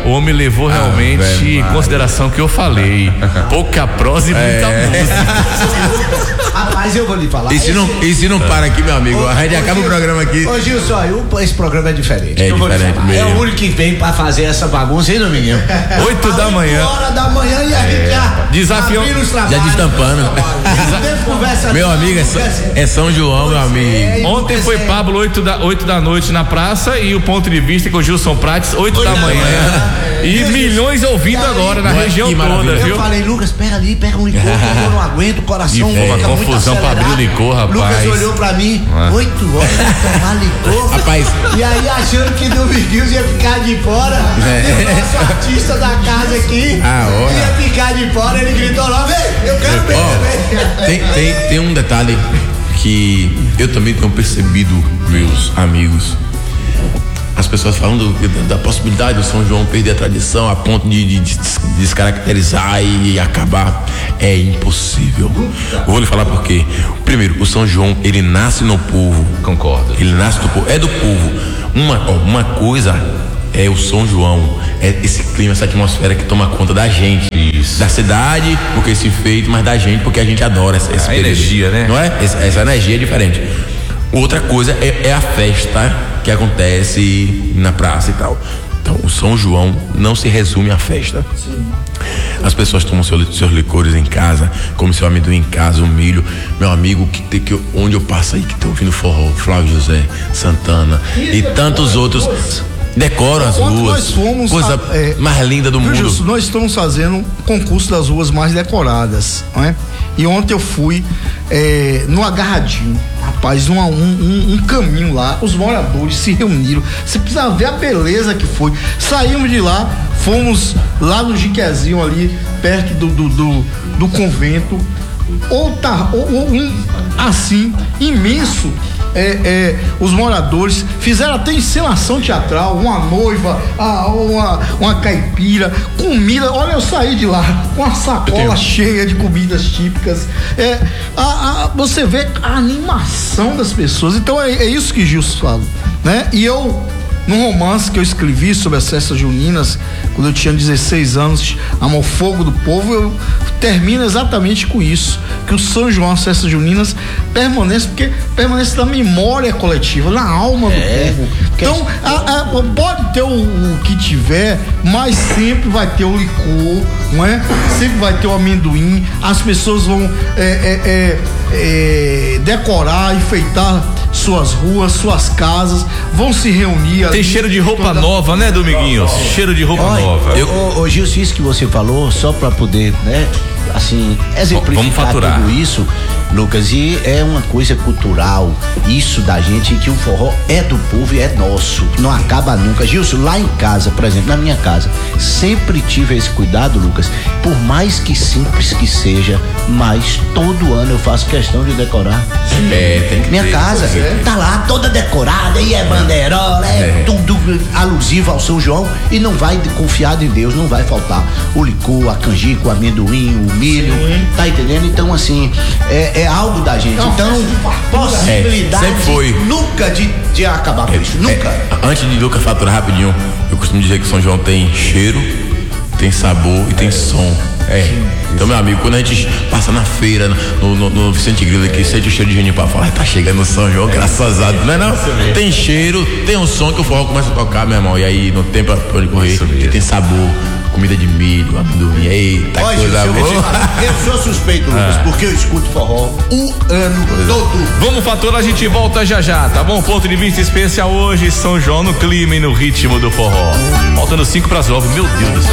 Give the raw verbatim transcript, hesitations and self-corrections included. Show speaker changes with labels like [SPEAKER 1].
[SPEAKER 1] o homem levou realmente
[SPEAKER 2] ah,
[SPEAKER 1] em consideração o que eu falei. Pouca prosa e muita
[SPEAKER 2] é.
[SPEAKER 1] música.
[SPEAKER 3] Rapaz, eu vou lhe falar.
[SPEAKER 2] E se não, e se não para aqui, meu amigo? A gente acaba o programa aqui.
[SPEAKER 3] Ô, Gilson, eu, esse programa é diferente.
[SPEAKER 2] É diferente mesmo.
[SPEAKER 3] É o único que vem pra fazer essa bagunça, hein, Dominguinho?
[SPEAKER 1] Oito da manhã.
[SPEAKER 3] hora da manhã e a gente já
[SPEAKER 1] Desafiou.
[SPEAKER 2] Já destampando.
[SPEAKER 3] Conversa
[SPEAKER 2] Meu amigo, é, São- é São João, meu amigo.
[SPEAKER 1] Ontem foi Pablo, oito da, oito da noite na praça, e o ponto de vista com o Gilson Prates, oito da manhã. E milhões ouvindo agora na
[SPEAKER 2] Não é?
[SPEAKER 1] região
[SPEAKER 2] Que
[SPEAKER 1] toda,
[SPEAKER 2] maravilha.
[SPEAKER 3] Eu
[SPEAKER 1] viu?
[SPEAKER 3] falei, Lucas, pega ali, pega um licor, que eu não aguento, o coração
[SPEAKER 1] E foi uma
[SPEAKER 3] fica muito
[SPEAKER 1] confusão pra abrir o
[SPEAKER 3] acelerado.
[SPEAKER 1] licor, rapaz.
[SPEAKER 3] Lucas olhou pra mim,
[SPEAKER 1] Ah.
[SPEAKER 3] oito horas pra tomar licor.
[SPEAKER 2] Rapaz.
[SPEAKER 3] E aí achando que Dominguinhos ia ficar de fora,
[SPEAKER 2] É.
[SPEAKER 3] e o nosso artista da casa aqui
[SPEAKER 2] Ah, ora.
[SPEAKER 3] ia ficar de fora, ele gritou lá, vem, eu quero ver,
[SPEAKER 2] Ó, tem, tem, tem um detalhe que eu também tenho percebido, meus amigos. As pessoas falando da, da possibilidade do São João perder a tradição a ponto de, de, de descaracterizar e acabar. É impossível. Eu vou lhe falar por quê. Primeiro, o São João, ele nasce no povo.
[SPEAKER 1] Concordo.
[SPEAKER 2] Ele nasce do povo, é do povo. Uma, ó, uma coisa é o São João, é esse clima, essa atmosfera que toma conta da gente.
[SPEAKER 1] Isso.
[SPEAKER 2] Da cidade, porque esse feito, mas da gente, porque a gente adora essa, esse
[SPEAKER 1] A
[SPEAKER 2] período.
[SPEAKER 1] energia, né?
[SPEAKER 2] Não é? Essa, essa energia é diferente. Outra coisa é, é a festa que acontece na praça e tal. Então, o São João não se resume à festa. Sim. As pessoas tomam seus, seus licores em casa, comem seu amendoim em casa, o milho. Meu amigo, que, tem, que onde eu passo aí, que tem ouvindo forró, Flávio José, Santana e, e tantos outros. Decoram as
[SPEAKER 4] Quando
[SPEAKER 2] ruas.
[SPEAKER 4] nós fomos
[SPEAKER 2] Coisa
[SPEAKER 4] a, é,
[SPEAKER 2] mais linda do
[SPEAKER 4] viu,
[SPEAKER 2] mundo.
[SPEAKER 4] Gilson, nós estamos fazendo um concurso das ruas mais decoradas, não é? E ontem eu fui é, no Agarradinho, rapaz, um, um, um caminho lá, os moradores se reuniram. Você precisa ver a beleza que foi. Saímos de lá, fomos lá no Jiquezinho ali, perto do, do, do, do convento. Outra, um, assim, imenso. É, é, os moradores fizeram até encenação teatral, uma noiva, a, uma, uma caipira, comida. Olha, eu saí de lá com uma sacola cheia de comidas típicas. É, a, a, você vê a animação das pessoas. Então é, é isso que Gilson fala, né? E eu, num romance que eu escrevi sobre as festas juninas, quando eu tinha dezesseis anos, Amor Fogo do Povo, eu termino exatamente com isso, que o São João, as festas juninas, permanece, porque permanece na memória coletiva, na alma
[SPEAKER 3] É,
[SPEAKER 4] do povo. Então, a, a, pode ter o, o que tiver, mas sempre vai ter o licor, não é? Sempre vai ter o amendoim, as pessoas vão é, é, é, é, decorar, enfeitar suas ruas, suas casas, vão se reunir ali.
[SPEAKER 1] Tem cheiro de roupa
[SPEAKER 4] toda...
[SPEAKER 1] nova, né, Dominguinhos? Cheiro de roupa
[SPEAKER 3] Olha,
[SPEAKER 1] nova.
[SPEAKER 3] eu, ô, ô, Gilson, isso que você falou, só pra poder, né, assim, exemplificar
[SPEAKER 1] Vamos faturar.
[SPEAKER 3] tudo isso, Lucas, e é uma coisa cultural, isso da gente, que o forró é do povo e é nosso, não acaba nunca. Gilson, lá em casa, por exemplo, na minha casa, sempre tive esse cuidado, Lucas, por mais que simples que seja, mas todo ano eu faço questão de decorar.
[SPEAKER 2] É, tem que
[SPEAKER 3] Minha
[SPEAKER 2] ter.
[SPEAKER 3] casa
[SPEAKER 2] É.
[SPEAKER 3] tá lá toda decorada, e é bandeirola, é,
[SPEAKER 2] É.
[SPEAKER 3] tudo alusivo ao São João, e não vai confiar em Deus, não vai faltar o licor, a canjica, o amendoim, o milho,
[SPEAKER 4] Sim.
[SPEAKER 3] tá entendendo? Então, assim, é, é algo da gente.
[SPEAKER 4] Não,
[SPEAKER 3] Então, possibilidade
[SPEAKER 2] É, sempre foi.
[SPEAKER 3] nunca de, de acabar com isso, nunca.
[SPEAKER 2] É, antes de Lucas faturar rapidinho, eu costumo dizer que São João tem cheiro, tem sabor e tem som. É. Então, meu amigo, quando a gente passa na feira, no, no, no Vicente Grilo aqui, sente o cheiro de genipapo, fala, tá chegando o São João, graças a Deus. Não é não? Tem cheiro, tem um som que o forró começa a tocar, meu irmão, e aí não tem pra onde correr, e tem sabor, comida de milho, amendoim, eita,
[SPEAKER 3] Olha,
[SPEAKER 2] coisa
[SPEAKER 3] eu, vou te
[SPEAKER 2] boa.
[SPEAKER 3] falar, eu sou suspeito, Lucas, porque eu escuto forró o ano todo.
[SPEAKER 1] Vamos faturar, a gente volta já já, tá bom? Ponto de vista especial hoje, São João no clima e no ritmo do forró. Faltando cinco pras nove, meu Deus do céu.